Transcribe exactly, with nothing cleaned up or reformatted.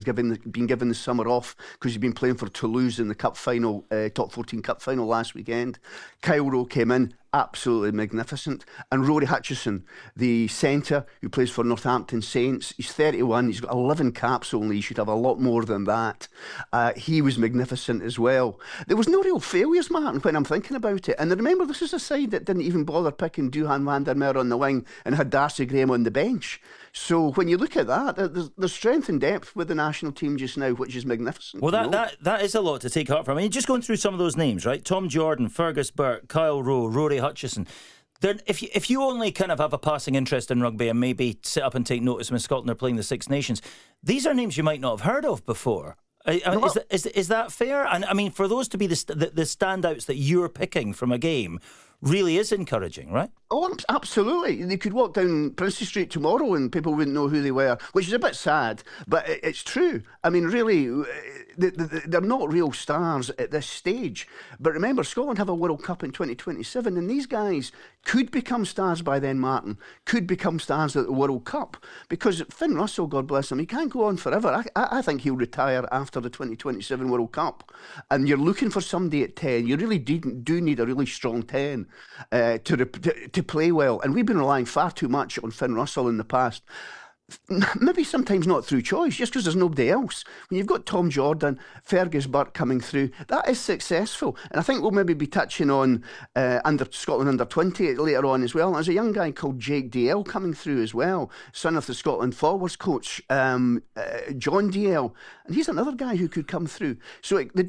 given been given the summer off because he'd been playing for Toulouse in the cup final, uh, top fourteen cup final last weekend. Kyle Rowe came in, absolutely magnificent. And Rory Hutchison, the centre who plays for Northampton Saints, he's thirty-one, he's got eleven caps only, he should have a lot more than that. Uh, he was magnificent as well. There was no real failures, Martin, when I'm thinking about it. And remember, this is a side that didn't even bother picking Duhan van der Merwe on the wing and had Darcy Graham on the bench. So when you look at that, there's, there's strength and depth with the national team just now, which is magnificent. Well, that, you know? that that is a lot to take heart from. I mean, just going through some of those names, right? Tom Jordan, Fergus Burke, Kyle Rowe, Rory Hutchison. They're, if you if you only kind of have a passing interest in rugby and maybe sit up and take notice when Scotland are playing the Six Nations, these are names you might not have heard of before. I, I mean, is, that, is, is that fair? And I mean, for those to be the, the, the standouts that you're picking from a game really is encouraging, right? Oh, absolutely. They could walk down Princes Street tomorrow and people wouldn't know who they were, which is a bit sad, but it's true. I mean, really, they're not real stars at this stage. But remember, Scotland have a World Cup in twenty twenty-seven, and these guys could become stars by then, Martin, could become stars at the World Cup. Because Finn Russell, God bless him, he can't go on forever. I, I think he'll retire after the twenty twenty-seven World Cup. And you're looking for somebody at ten. You really do, do need a really strong ten uh, to, to, to play well. And we've been relying far too much on Finn Russell in the past. Maybe sometimes not through choice, just because there's nobody else. When you've got Tom Jordan, Fergus Burke coming through, that is successful. And I think we'll maybe be touching on uh, under Scotland under twenty later on as well. There's a young guy called Jake Dalziel coming through as well, son of the Scotland forwards coach, um, uh, John Dalziel. And he's another guy who could come through. So it, the